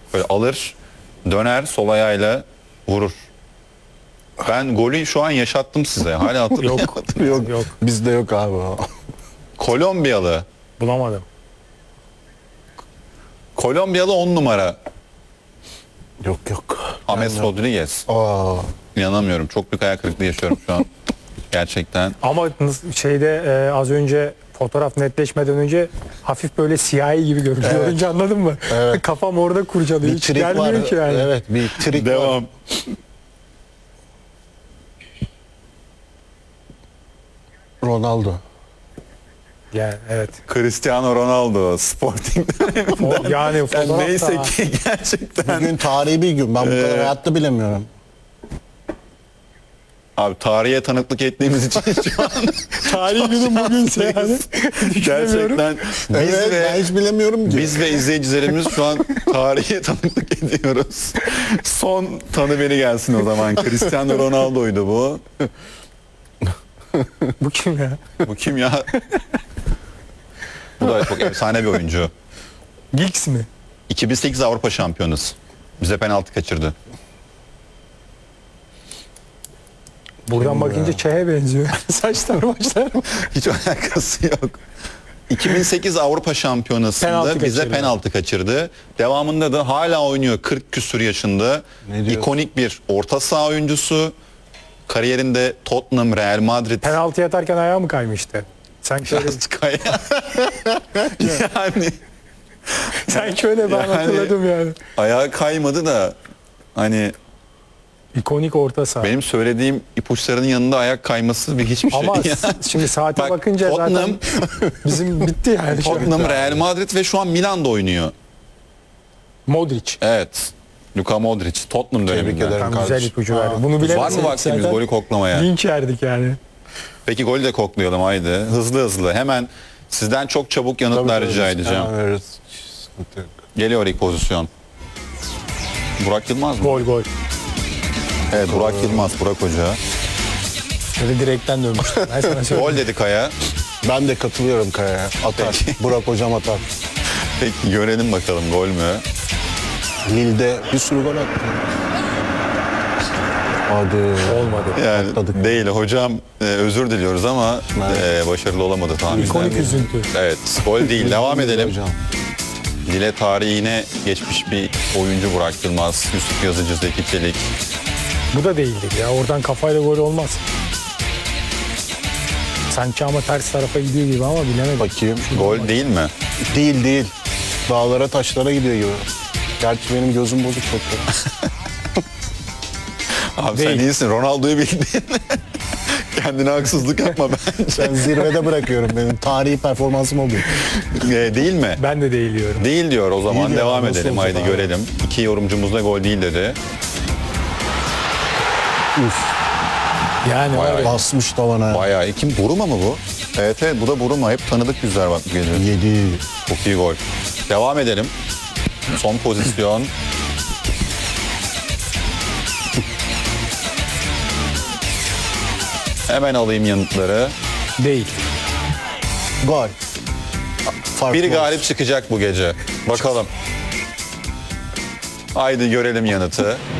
Böyle alır, döner, sol ayağıyla vurur. Ben golü şu an yaşattım size. Hala hatırlayamadım. Yok. Bizde yok abi o. Kolombiyalı. Bulamadım. Kolombiyalı 10 numara. Yok. James Rodriguez. Aa, İnanamıyorum. Çok büyük hayal kırıklığı yaşıyorum şu an. Gerçekten. Ama şeyde az önce fotoğraf netleşmeden önce hafif böyle siyahi gibi görünüyor. Evet. Önce anladın mı? Evet. Kafam orada kurcalıyor. bir Hiç trik gelmiyor var. ki yani. Evet, bir trik var. Devam. Ronaldo. Yani evet. Cristiano Ronaldo. Sporting döneminde. Yani Yani fotoğraf neyse da- ki gerçekten. Bugün tarihi bir gün. Ben bu kadar hayatta bilemiyorum. Abi tarihe tanıklık ettiğimiz için şu an Tarihi günün bugünse yani. Düşünemiyorum. gerçekten biz Evet, ben ve hiç bilemiyorum ki. biz ve izleyicilerimiz şu an tarihe tanıklık ediyoruz. Son tanı beni gelsin o zaman. Cristiano Ronaldo'ydu bu. Bu kim ya? Bu kim ya? Bu da çok efsane bir oyuncu. Giggs mi? 2008 Avrupa Şampiyonası. Bize penaltı kaçırdı. Buradan bakınca Çeh'e benziyor. Saçlar başlar. Hiç alakası yok. 2008 Avrupa Şampiyonası'nda Penaltı bize kaçırdı. penaltı kaçırdı. Devamında da hala oynuyor 40 küsur yaşında. Ne diyorsun? İkonik bir orta saha oyuncusu. Kariyerinde Tottenham, Real Madrid, Penaltı yatarken ayağı mı kaymıştı? Sanki öyle, Kaya. Yani sanki öyle ben Yani- hatırladım yani. ayağı kaymadı da hani İkonik orta saha. benim söylediğim ipuçlarının yanında ayak kayması bir hiçbir şey. Ama Yani. şimdi saate Bak, bakınca Tottenham- zaten bizim bitti yani. Tottenham, Real Madrid ve şu an Milan'da oynuyor. Modric. Evet. Luka Modric, Tottenham Tebrik döneminde. ederim. Tam güzel kardeşim. ipucu verdi. Bunu bilemezsek Var mı vaktimiz zaten golü koklamaya? linç yerdik yani. Peki golü de koklayalım haydi. Hızlı hızlı. Hemen sizden çok çabuk yanıtlar Tabii, rica tabii, edeceğim. hemen veririz. Hiç sıkıntı yok. Geliyor ilk pozisyon. Burak Yılmaz mı? Gol. Evet Burak Yılmaz, Burak Hoca. Şöyle direkten dönmüştüm. Ben sana söyleyeyim. Gol dedi Kaya. Ben de katılıyorum Kaya'ya. Atar. Peki. Burak hocam atar. Peki görelim bakalım gol mü? Lille'de bir sürü gol attı. Hadi. Olmadı. Yani Atladık. değil hocam özür diliyoruz ama başarılı olamadı tahminen. İkonik üzüntü. Evet gol değil devam edelim. Hocam. Lille tarihine geçmiş bir oyuncu Burak Yılmaz, Yusuf Yazıcı, Zeki Çelik. Bu da değildir ya. Oradan kafayla gol olmaz. Sanki ama ters tarafa gidiyor gibi ama bilemedim. Bakayım. Gol değil mi? Değil. Dağlara taşlara gidiyor gibi. Gerçi benim gözüm bozuk çok. Abi Değil. sen iyisin Ronaldo'yu bildin. Kendine haksızlık yapma bence. Ben zirvede bırakıyorum. Benim tarihi performansım o gün. Değil mi? Ben de değil diyorum. Değil diyor o zaman Değil ya, devam nasıl edelim olacak haydi abi? görelim. İki yorumcumuz da gol değil dedi. Üf. Yani Bayağı var ya, Basmış tavana. Bayağı iyi. Kim Buruma mı bu? Evet bu da Buruma. Hep tanıdık yüzler bak geliyor. 7. Çok iyi gol. Devam edelim. Son pozisyon. Hemen alayım yanıtları. değil. Gol. Farklı Biri olsun. galip çıkacak bu gece. Bakalım. Haydi görelim yanıtı.